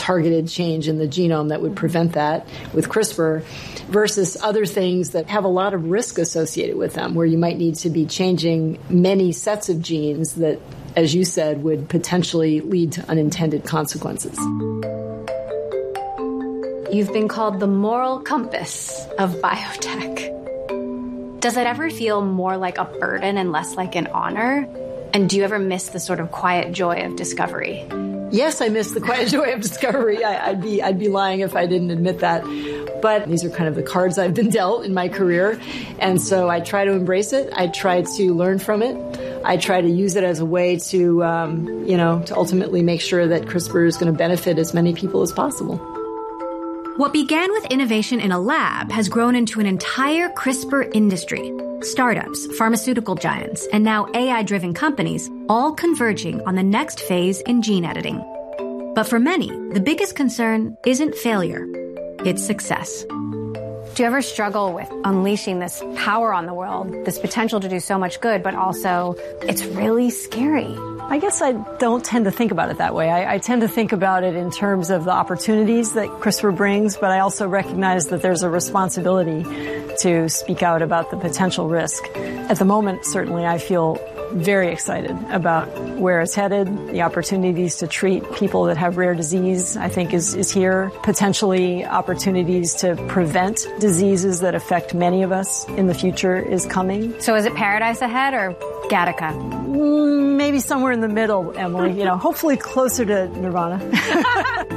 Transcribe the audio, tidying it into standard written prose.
targeted change in the genome that would prevent that with CRISPR, versus other things that have a lot of risk associated with them, where you might need to be changing many sets of genes that, as you said, would potentially lead to unintended consequences. You've been called the moral compass of biotech. Does it ever feel more like a burden and less like an honor? And do you ever miss the sort of quiet joy of discovery? Yes, I miss the quiet joy of discovery. I'd be lying if I didn't admit that. But these are kind of the cards I've been dealt in my career. And so I try to embrace it. I try to learn from it. I try to use it as a way to, to ultimately make sure that CRISPR is going to benefit as many people as possible. What began with innovation in a lab has grown into an entire CRISPR industry. Startups, pharmaceutical giants, and now AI-driven companies, all converging on the next phase in gene editing. But for many, the biggest concern isn't failure, it's success. Do you ever struggle with unleashing this power on the world, this potential to do so much good, but also it's really scary? I guess I don't tend to think about it that way. I tend to think about it in terms of the opportunities that CRISPR brings, but I also recognize that there's a responsibility to speak out about the potential risk. At the moment, certainly, I feel very excited about where it's headed. The opportunities to treat people that have rare disease, I think, is here. Potentially opportunities to prevent diseases that affect many of us in the future is coming. So is it paradise ahead or Gattaca? Maybe somewhere in the middle, Emily. Hopefully closer to Nirvana.